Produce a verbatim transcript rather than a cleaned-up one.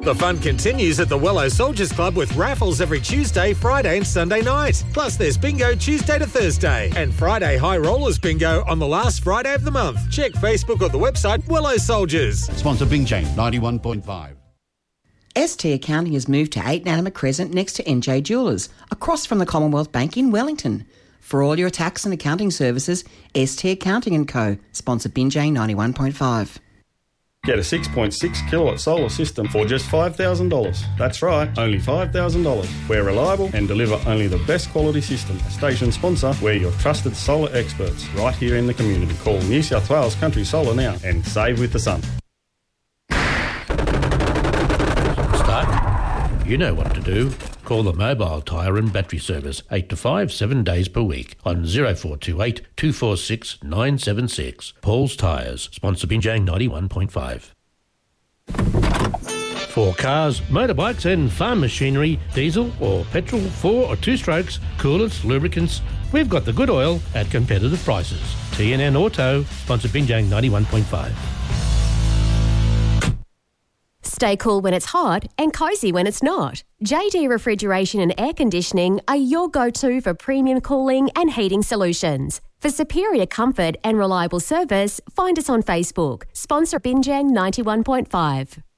The fun continues at the Wello Soldiers Club with raffles every Tuesday, Friday and Sunday night. Plus there's bingo Tuesday to Thursday and Friday High Rollers bingo on the last Friday of the month. Check Facebook or the website Wello Soldiers. Sponsor Bing Chang, ninety-one point five. S T Accounting has moved to eight Nanama Crescent next to N J Jewellers, across from the Commonwealth Bank in Wellington. For all your tax and accounting services, S T Accounting and Co. Sponsor Binjay ninety-one point five. Get a six point six kilowatt solar system for just five thousand dollars. That's right, only five thousand dollars. We're reliable and deliver only the best quality system. Station sponsor, we're your trusted solar experts right here in the community. Call New South Wales Country Solar now and save with the sun. Start. You know what to do. Call the Mobile Tyre and Battery Service eight to five, seven days per week on oh four two eight, two four six, nine seven six. Paul's Tyres, sponsor Binjang ninety-one point five. For cars, motorbikes and farm machinery, diesel or petrol, four or two strokes, coolants, lubricants, we've got the good oil at competitive prices. T N N Auto, sponsor Binjang ninety-one point five. Stay cool when it's hot and cosy when it's not. J D Refrigeration and Air Conditioning are your go-to for premium cooling and heating solutions. For superior comfort and reliable service, find us on Facebook. Sponsor Binjang ninety-one point five.